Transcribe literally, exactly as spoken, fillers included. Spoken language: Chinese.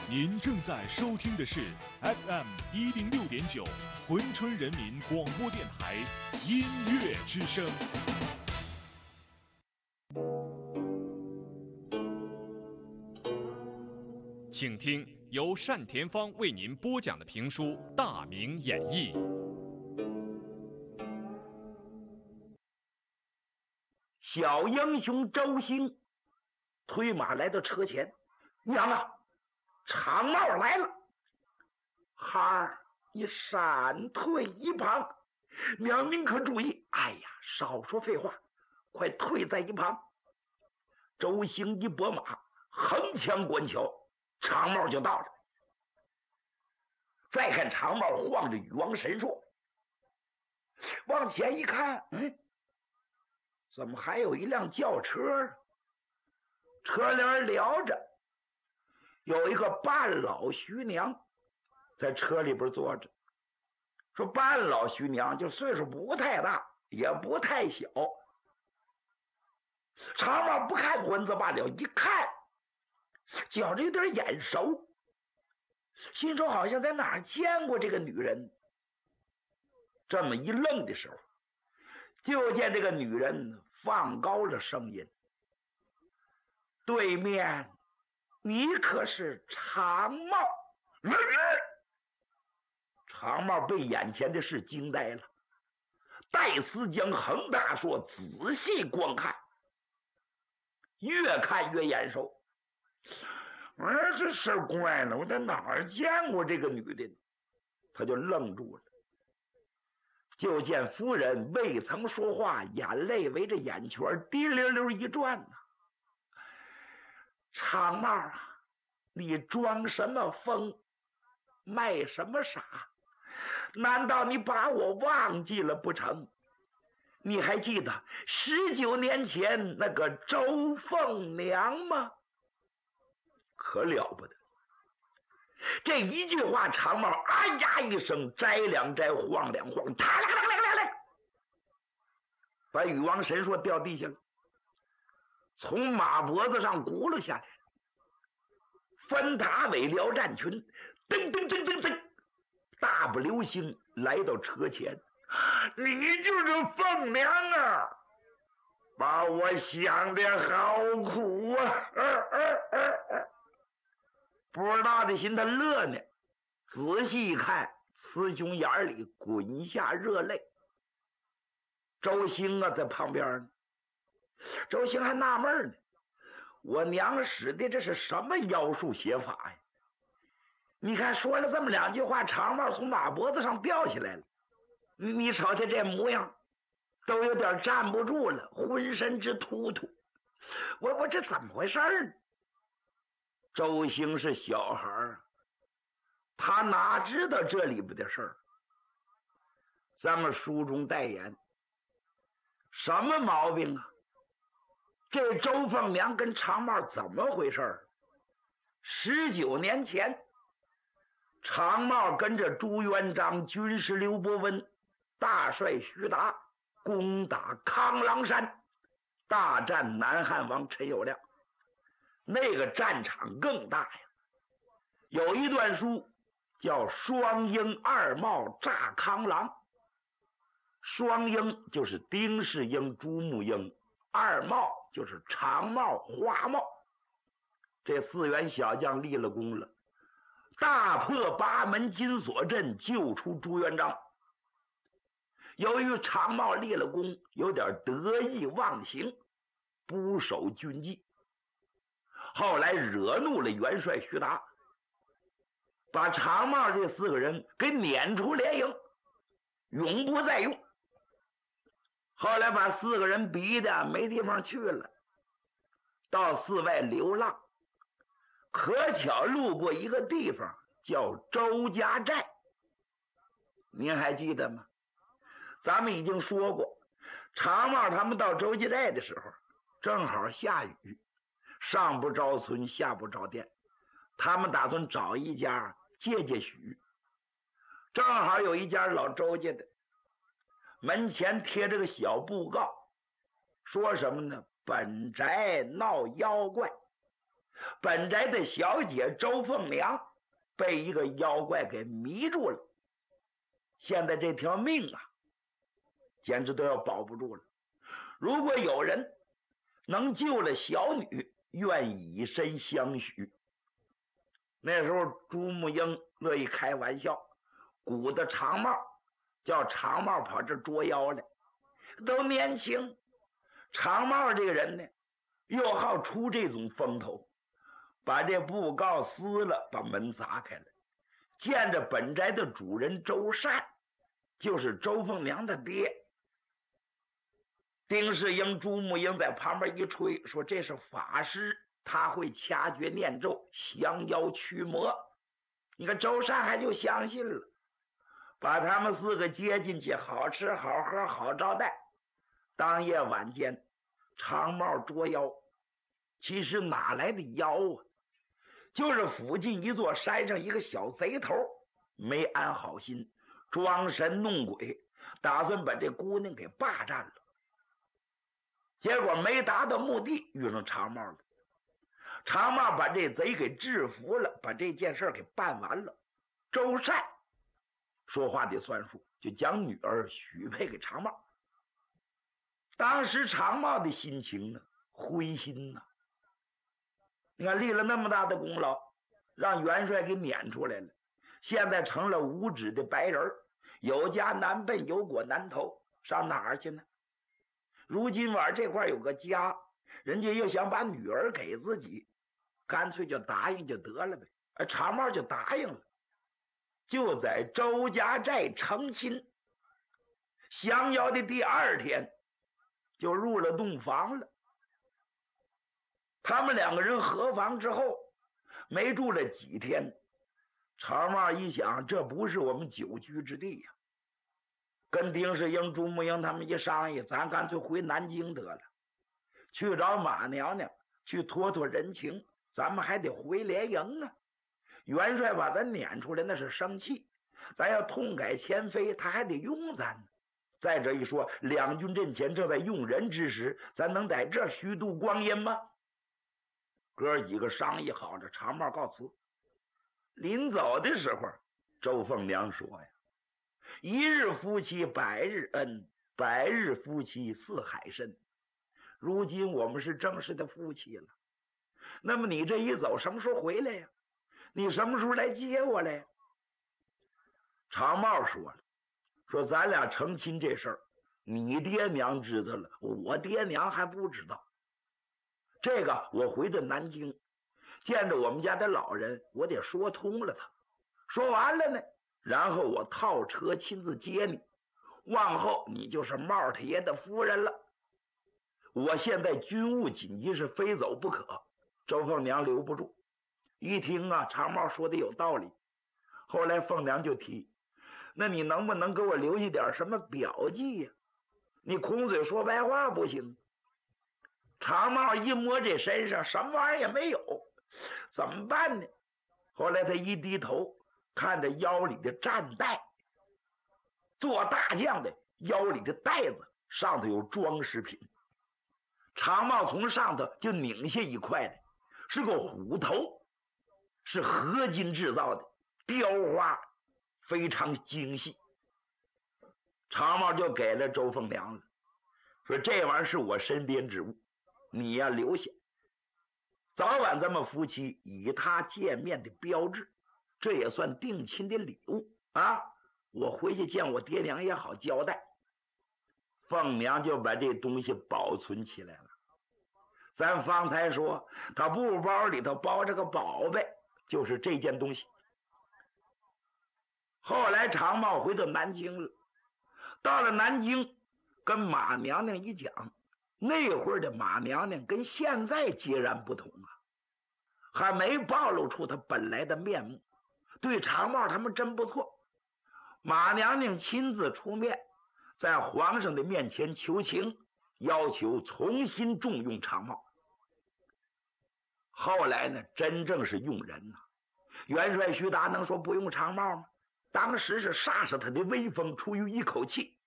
您正在收听的是 F M 一零六点九珲春人民广播电台音乐之声。请听由单田芳为您播讲的评书《大明演义》。 小英雄周兴推马来到车前，娘啊，长帽来了！孩儿，你闪退一旁，娘您可注意！哎呀，少说废话，快退在一旁。周兴一拨马，横枪关桥，长帽就到了。再看长帽晃着羽王神硕，往前一看，嗯，怎么还有一辆轿车？车帘撩着，有一个半老徐娘在车里边坐着。说半老徐娘就岁数不太大，也不太小。长帽不看混子罢了，一看觉着有点眼熟，心说好像在哪儿见过这个女人。这么一愣的时候，就见这个女人放高了声音：对面你可是长帽？长帽被眼前的事惊呆了，戴思将横大说仔细观看，越看越眼熟。哎，这事怪了，我在哪儿见过这个女的？他就愣住了。就见夫人未曾说话，眼泪围着眼圈滴溜溜一转呢。长帽啊，你装什么疯，卖什么傻？难道你把我忘记了不成？你还记得十九年前那个周凤娘吗？可了不得！这一句话，长帽啊呀一声，摘两摘，晃两晃，啪啦啦啦啦啦，把羽王神硕掉地下了，从马脖子上轱辘下来，分塔尾撩战群，噔噔噔噔噔，大步流星来到车前。你就是凤娘啊，把我想的好苦啊！呃呃呃呃不知道的心他乐呢，仔细一看，雌雄眼里滚下热泪。周兴啊在旁边呢，周兴还纳闷呢，我娘使的这是什么妖术邪法呀？你看说了这么两句话，长帽从马脖子上掉下来了，你你瞅他这模样都有点站不住了，浑身直突突。我我这怎么回事呢？周兴是小孩，他哪知道这里边的事儿？咱们书中代言，什么毛病啊？这周凤娘跟长帽怎么回事？十九年前，长帽跟着朱元璋军师刘伯温、大帅徐达攻打康郎山，大战南汉王陈友谅。那个战场更大呀，有一段书叫双鹰二帽炸康郎。双鹰就是丁世英、朱木英，二帽就是长帽、花帽。这四员小将立了功了，大破八门金锁阵，救出朱元璋。由于长帽立了功，有点得意忘形，不守军纪，后来惹怒了元帅徐达，把长帽这四个人给撵出连营，永不再用。后来把四个人逼得没地方去了，到寺外流浪，可巧路过一个地方叫周家寨。您还记得吗？咱们已经说过，长帽他们到周家寨的时候正好下雨，上不着村下不着店，他们打算找一家借借许。正好有一家老周家的门前贴着个小布告，说什么呢？本宅闹妖怪， 本宅的小姐周凤娘被一个妖怪给迷住了，现在这条命啊，简直都要保不住了。如果有人能救了小女，愿以身相许。那时候朱木英乐意开玩笑，鼓的长帽叫长帽跑这捉妖来，都年轻。长帽这个人呢，又好出这种风头，把这布告撕了，把门砸开了，见着本宅的主人周善，就是周凤娘的爹。丁世英、朱木英在旁边一吹，说这是法师，他会掐诀念咒，降妖驱魔。你看周善还就相信了，把他们四个接进去，好吃好喝好招待。当夜晚间，长帽捉妖，其实哪来的妖啊？就是附近一座山上一个小贼头没安好心，装神弄鬼，打算把这姑娘给霸占了。结果没达到目的，遇上长帽了。长帽把这贼给制服了，把这件事给办完了。周善说话得算数，就将女儿许配给长帽。当时长帽的心情呢，灰心呐、啊。你看立了那么大的功劳，让元帅给撵出来了，现在成了无指的白人，有家难奔，有果难投，上哪儿去呢？如今晚这块有个家，人家又想把女儿给自己，干脆就答应就得了呗。而长帽就答应了，就在周家寨成亲。降妖的第二天就入了洞房了。他们两个人合房之后，没住了几天，长帽一想，这不是我们久居之地呀、啊。跟丁世英、朱木英他们一商议，咱干脆回南京得了，去找马娘娘去托托人情，咱们还得回连营啊。元帅把咱撵出来，那是生气，咱要痛改前非，他还得用咱。再者一说，两军阵前正在用人之时，咱能在这虚度光阴吗？哥几个商议好了，长帽告辞。临走的时候，周凤娘说呀，一日夫妻百日恩，百日夫妻似海深。如今我们是正式的夫妻了，那么你这一走，什么时候回来呀？你什么时候来接我来呀？长帽说了，说咱俩成亲这事儿，你爹娘知道了，我爹娘还不知道。这个我回到南京，见着我们家的老人，我得说通了他。说完了呢，然后我套车亲自接你，往后你就是帽太爷的夫人了。我现在军务紧急，是非走不可。周凤娘留不住，一听啊，长帽说的有道理。后来凤娘就提，那你能不能给我留下点什么表记呀、啊？你空嘴说白话不行。长帽一摸这身上，什么玩意儿也没有，怎么办呢？后来他一低头，看着腰里的战带，做大将的腰里的带子上头有装饰品。长帽从上头就拧下一块来，是个虎头，是合金制造的，雕花非常精细。长帽就给了周凤娘了，说这玩意儿是我身边之物，你呀留下，早晚咱们夫妻以他见面的标志，这也算定亲的礼物啊！我回去见我爹娘也好交代。凤娘就把这东西保存起来了。咱方才说他布包里头包着个宝贝，就是这件东西。后来长帽回到南京了，到了南京跟马娘娘一讲，那会儿的马娘娘跟现在截然不同啊，还没暴露出她本来的面目，对长帽他们真不错。马娘娘亲自出面，在皇上的面前求情，要求重新重用长帽。后来呢，真正是用人呐、啊。元帅徐达能说不用长帽吗？当时是煞煞他的威风，出于一口气，